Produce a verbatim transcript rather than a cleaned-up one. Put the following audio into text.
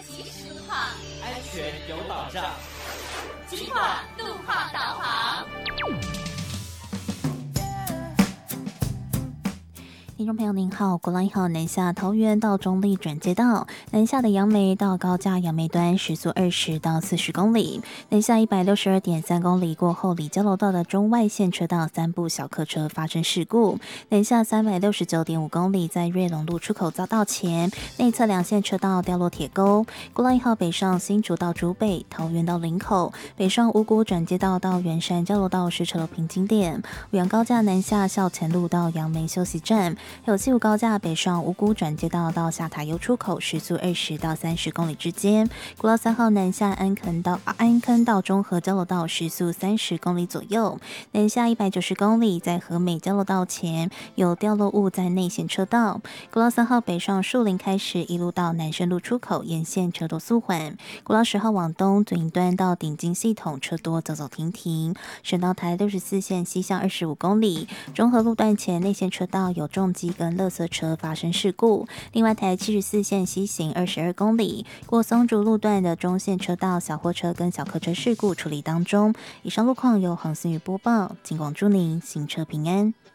及时路况， 安全有保障。 金广路况导航。 听众朋友您好，国道一号南下桃园到中立转接道，南下的杨梅到高架杨梅端时速二十到四十公里，南下一百六十二点三公里过后，里交流道的中外线车道三部小客车发生事故，南下三百六十九点五公里，在瑞隆路出口匝道前内侧两线车道掉落铁沟。国道一号北上新竹到竹北，桃园到林口，北上五股转接道到圆山交流道是车流平均点，五羊高架南下校前路到杨梅休息站。还有西武高架北上五股转接道到下塔油出口，时速二十到三十公里之间。国道三号南下安坑到安坑到中和交流道，时速三十公里左右。南下一百九十公里，在和美交流道前有掉落物在内线车道。国道三号北上树林开始，一路到南深路出口，沿线车多速缓。国道十号往东左营端到顶金系统车多走走停停。省道台六十四线西向二十五公里，中和路段前内线车道有重机跟垃圾车发生事故。另外台七十四线西行二十二公里，过松竹路段的中线车道小货车跟小客车事故处理当中。以上路况由黄思雨播报，金广祝您行车平安。